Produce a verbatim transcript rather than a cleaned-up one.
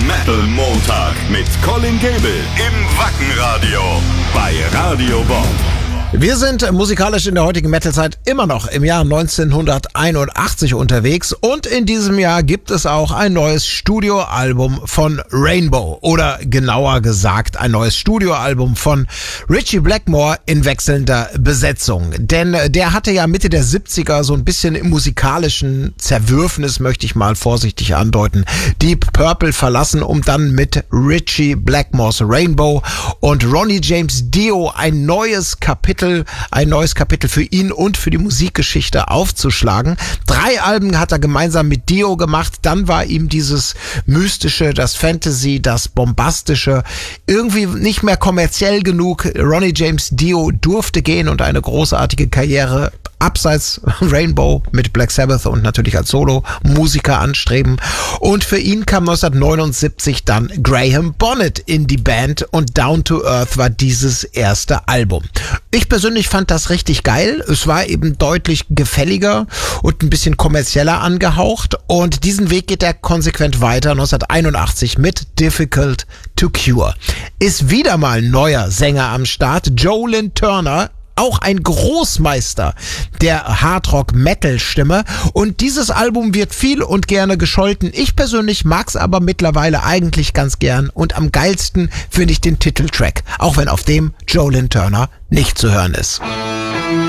Metal Montag mit Colin Gable im Wackenradio bei Radio Bob. Wir sind musikalisch in der heutigen Metal-Zeit immer noch im Jahr neunzehnhunderteinundachtzig unterwegs und in diesem Jahr gibt es auch ein neues Studioalbum von Rainbow oder genauer gesagt ein neues Studioalbum von Ritchie Blackmore in wechselnder Besetzung. Denn der hatte ja Mitte der siebziger so ein bisschen im musikalischen Zerwürfnis, möchte ich mal vorsichtig andeuten, Deep Purple verlassen, um dann mit Ritchie Blackmores Rainbow und Ronnie James Dio ein neues Kapitel ein neues Kapitel für ihn und für die Musikgeschichte aufzuschlagen. Drei Alben hat er gemeinsam mit Dio gemacht, dann war ihm dieses Mystische, das Fantasy, das Bombastische irgendwie nicht mehr kommerziell genug. Ronnie James Dio durfte gehen und eine großartige Karriere abseits Rainbow mit Black Sabbath und natürlich als Solo-Musiker anstreben. Und für ihn kam neunzehnhundertneunundsiebzig dann Graham Bonnet in die Band und Down to Earth war dieses erste Album. Ich persönlich fand das richtig geil. Es war eben deutlich gefälliger und ein bisschen kommerzieller angehaucht und diesen Weg geht er konsequent weiter neunzehnhunderteinundachtzig mit Difficult to Cure. Ist wieder mal ein neuer Sänger am Start, Joe Lynn Turner, auch ein Großmeister der Hardrock-Metal-Stimme. Und dieses Album wird viel und gerne gescholten. Ich persönlich mag's aber mittlerweile eigentlich ganz gern. Und am geilsten finde ich den Titeltrack, auch wenn auf dem Joe Lynn Turner nicht zu hören ist.